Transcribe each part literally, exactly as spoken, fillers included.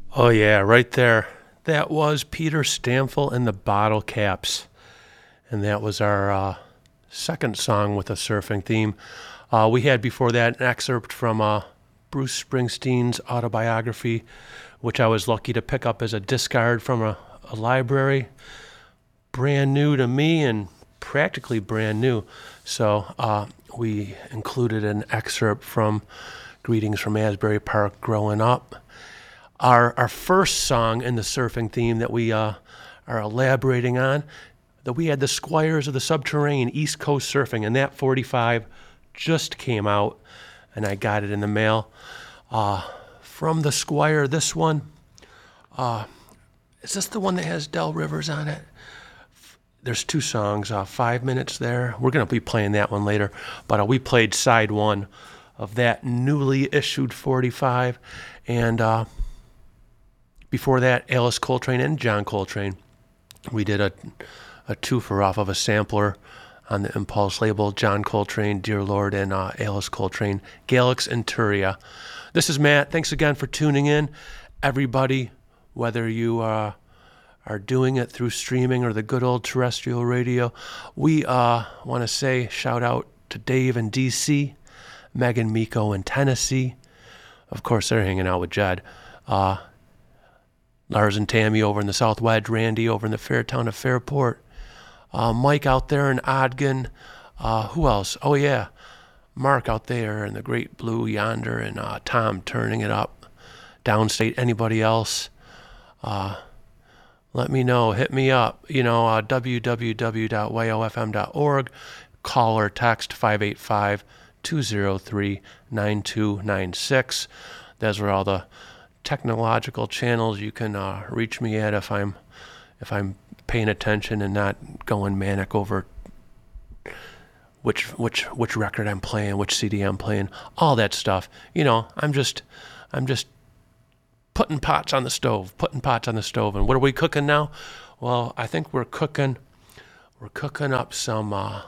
Oh, yeah, right there. That was Peter Stamfel and the Bottle Caps. And that was our uh, second song with a surfing theme. Uh, we had before that an excerpt from uh, Bruce Springsteen's autobiography, which I was lucky to pick up as a discard from a, a library. Brand new to me and practically brand new. So uh, we included an excerpt from Greetings from Asbury Park Growing Up. Our our first song in the surfing theme that we uh, are elaborating on, that we had the Squires of the Subterranean East Coast Surfing, and that forty-five just came out, and I got it in the mail. Uh, from the Squire, this one, uh, is this the one that has Del Rivers on it? There's two songs, uh, five minutes there. We're going to be playing that one later, but uh, we played side one of that newly issued forty-five, and uh, before that, Alice Coltrane and John Coltrane. We did a a twofer off of a sampler on the Impulse label. John Coltrane, Dear Lord, and uh, Alice Coltrane, Galix and Turia. This is Matt. Thanks again for tuning in. Everybody, whether you uh, are doing it through streaming or the good old terrestrial radio, we uh, want to say shout out to Dave in D C, Megan Miko in Tennessee. Of course, they're hanging out with Jed. Uh, Lars and Tammy over in the South Wedge, Randy over in the Fairtown of Fairport, uh, Mike out there in Ogden, uh, who else? Oh yeah, Mark out there in the Great Blue yonder, and uh, Tom turning it up, downstate. Anybody else? Uh, let me know, hit me up, you know, uh, w w w dot y o f m dot org, call or text five eight five, two zero three, nine two nine six. Those are all the technological channels you can uh, reach me at if I'm if I'm paying attention and not going manic over which which which record I'm playing, which C D I'm playing, all that stuff. You know, I'm just I'm just putting pots on the stove, putting pots on the stove. And what are we cooking now? Well, I think we're cooking we're cooking up some uh,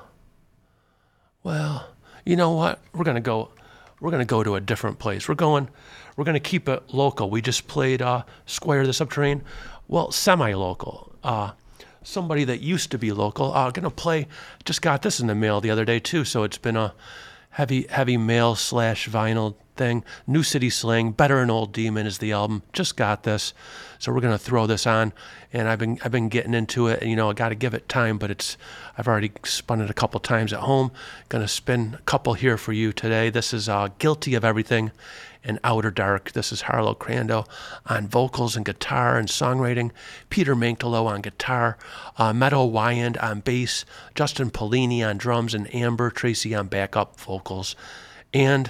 well, you know what? We're gonna go we're gonna go to a different place. We're going We're going to keep it local. We just played uh, Squire of the Subterranean. Well, semi-local. Uh, somebody that used to be local. I'm uh, going to play, just got this in the mail the other day, too, so it's been a heavy, heavy mail slash vinyl thing. New City Slang, Better an Old Demon is the album. Just got this, so we're going to throw this on. And I've been I've been getting into it, and, you know, I got to give it time, but it's I've already spun it a couple times at home. Going to spin a couple here for you today. This is uh, Guilty of Everything and Outer Dark. This is Harlow Crandall on vocals and guitar and songwriting, Peter Manctolo on guitar, uh, Meadow Wyand on bass, Justin Polini on drums, and Amber Tracy on backup vocals. And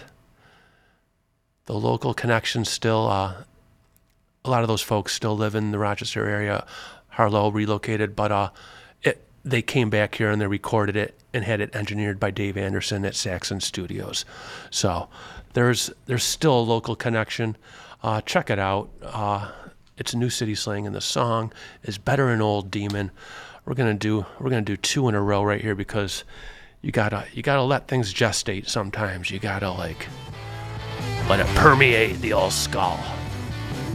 the local connections still, uh, a lot of those folks still live in the Rochester area. Harlow relocated, but uh, it, they came back here and they recorded it and had it engineered by Dave Anderson at Saxon Studios. So There's there's still a local connection. Uh, check it out. Uh, it's New City Slang, and the song is Better an Old Demon. We're gonna do we're gonna do two in a row right here because you gotta you gotta let things gestate sometimes. You gotta like let it permeate the old skull.